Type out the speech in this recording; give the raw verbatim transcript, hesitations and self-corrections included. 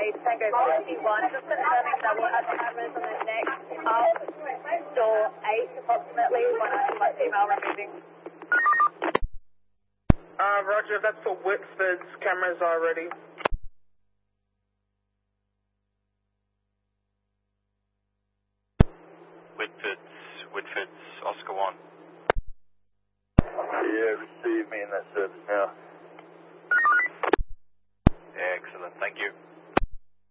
Bay, Tango fifty-one, just confirming that we'll have cameras on the next up, door eight approximately, when I see my female removing. Uh, Roger, that's for Whitford's cameras are ready. Whitford's, Whitford's, Oscar one. Yeah, receive me in that service now.